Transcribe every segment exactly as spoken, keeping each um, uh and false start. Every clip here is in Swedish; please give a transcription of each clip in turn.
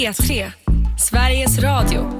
P tre, Sveriges Radio.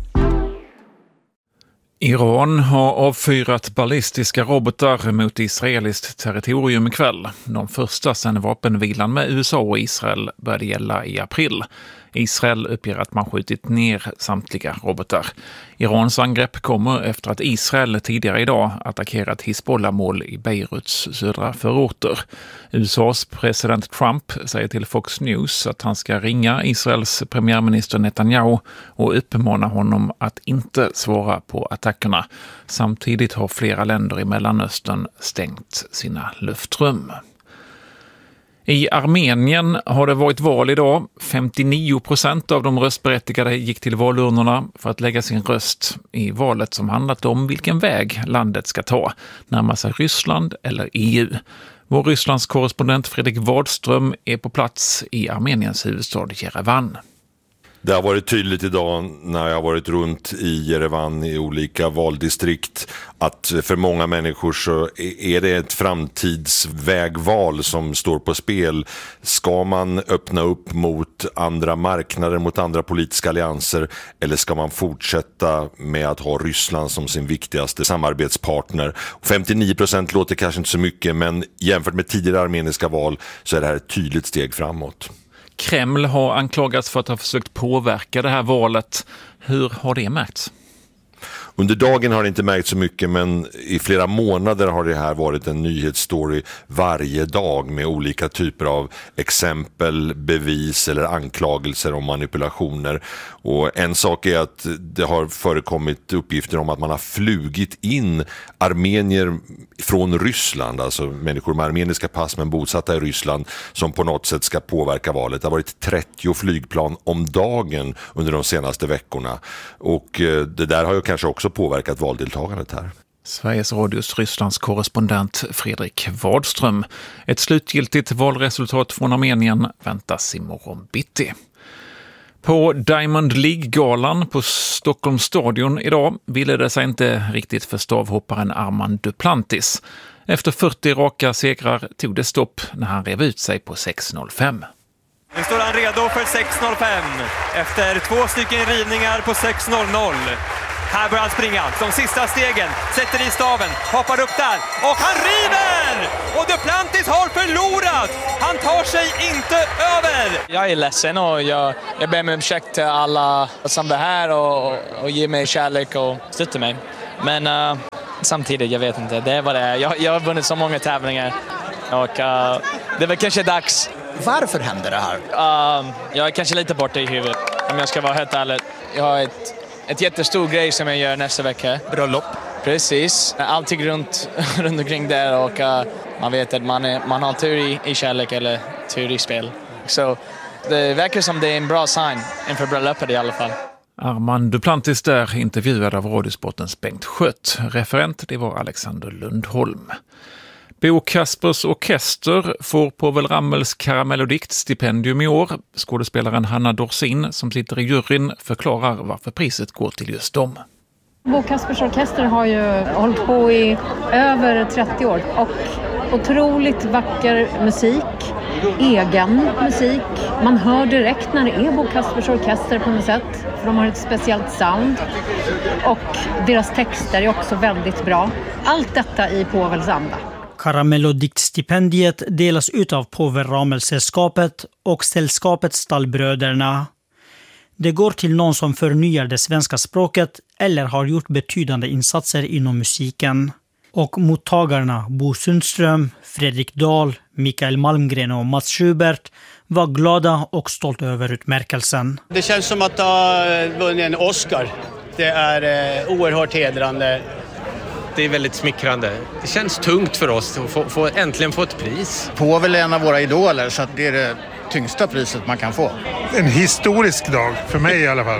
Iran har avfyrat ballistiska robotar mot israeliskt territorium ikväll. De första sedan vapenvilan med U S A och Israel började gälla i april. Israel uppger att man skjutit ner samtliga robotar. Irans angrepp kommer efter att Israel tidigare idag attackerat Hizbollah-mål i Beiruts södra förorter. U S A:s president Trump säger till Fox News att han ska ringa Israels premiärminister Netanyahu och uppmana honom att inte svara på attackerna. Samtidigt har flera länder i Mellanöstern stängt sina luftrum. I Armenien har det varit val idag. femtionio procent av de röstberättigade gick till valurnorna för att lägga sin röst i valet som handlat om vilken väg landet ska ta, närma sig Ryssland eller E U. Vår Rysslands korrespondent Fredrik Wadström är på plats i Armeniens huvudstad Jerevan. Det har varit tydligt idag när jag har varit runt i Jerevan i olika valdistrikt att för många människor så är det ett framtidsvägval som står på spel. Ska man öppna upp mot andra marknader, mot andra politiska allianser, eller ska man fortsätta med att ha Ryssland som sin viktigaste samarbetspartner? femtionio procent låter kanske inte så mycket, men jämfört med tidigare armeniska val så är det här ett tydligt steg framåt. Kreml har anklagats för att ha försökt påverka det här valet. Hur har det märkts? Under dagen har det inte märkt så mycket, men i flera månader har det här varit en nyhetsstory varje dag med olika typer av exempel, bevis eller anklagelser om manipulationer. Och en sak är att det har förekommit uppgifter om att man har flugit in armenier från Ryssland, alltså människor med armeniska pass men bosatta i Ryssland, som på något sätt ska påverka valet. Det har varit trettio flygplan om dagen under de senaste veckorna, och det där har ju kanske också påverkat valdeltagandet här. Sveriges Radios Rysslands korrespondent Fredrik Wadström. Ett slutgiltigt valresultat från Armenien väntas imorgon bitti. På Diamond League-galan på Stockholms stadion idag ville det sig inte riktigt för stavhopparen Armand Duplantis. Efter fyrtio raka segrar tog det stopp när han rev ut sig på sex noll fem. Nu står han redo för sex noll fem efter två stycken rivningar på sex noll noll. Här börjar han springa, de sista stegen, sätter i staven, hoppar upp där och han river! Och Duplantis har förlorat! Han tar sig inte över! Jag är ledsen och jag, jag ber mig om ursäkt till alla som är här och, och ger mig kärlek och stöttar mig. Men uh, samtidigt, jag vet inte, det är vad det är. Jag, jag har vunnit så många tävlingar och uh, det är väl kanske dags. Varför händer det här? Uh, jag är kanske lite borta i huvudet, om jag ska vara helt ärlig. Jag har ett... Ett jättestor grej som jag gör nästa vecka. Bröllop. Precis. Allting runt, runt omkring där och uh, man vet att man, är, man har tur i, i kärlek eller tur i spel. Så det verkar som det är en bra sign inför bröllopet i alla fall. Armand Duplantis där, intervjuad av Radiosportens Bengt Schött. Referent, det var Alexander Lundholm. Bo Kaspers Orkester får Povel Ramels Karamellodikt-stipendium i år. Skådespelaren Hanna Dorsin, som sitter i juryn, förklarar varför priset går till just dem. Bo Kaspers Orkester har ju hållit på i över trettio år och otroligt vacker musik, egen musik. Man hör direkt när det är Bo Kaspers Orkester på något sätt, för de har ett speciellt sound och deras texter är också väldigt bra. Allt detta i Povels anda. Karamellodiktstipendiet delas ut av Povel Ramel-sällskapet och sällskapet Stallbröderna. Det går till någon som förnyar det svenska språket eller har gjort betydande insatser inom musiken. Och mottagarna Bo Sundström, Fredrik Dahl, Mikael Malmgren och Mats Schubert var glada och stolta över utmärkelsen. Det känns som att ha vunnit en Oscar. Det är eh, oerhört hedrande. Det är väldigt smickrande. Det känns tungt för oss att få, få, äntligen få ett pris. Povel är en av våra idoler, så att det är det tyngsta priset man kan få. En historisk dag, för mig i alla fall.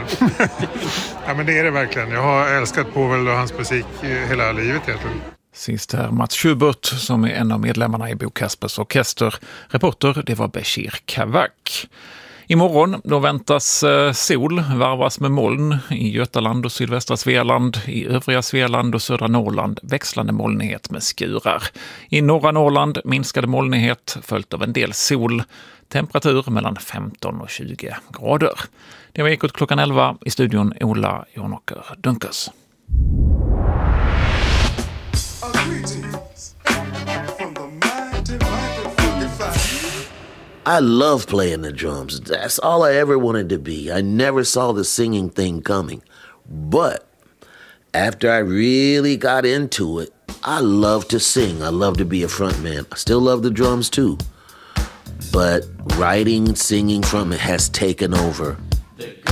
Ja, men det är det verkligen. Jag har älskat Povel och hans musik hela livet egentligen. Sist här Mats Schubert, som är en av medlemmarna i Bo Kaspers Orkester. Reporter, det var Bashir Kavak. Imorgon då väntas sol varvas med moln i Götaland och sydvästra Svealand, i övriga Svealand och södra Norrland växlande molnighet med skurar. I norra Norrland minskade molnighet följt av en del sol, temperatur mellan femton och tjugo grader. Det var Ekot klockan elva, i studion Ola Jonåker Dunkers. I love playing the drums. That's all I ever wanted to be. I never saw the singing thing coming. But after I really got into it, I love to sing. I love to be a frontman. I still love the drums too. But writing and singing from it has taken over.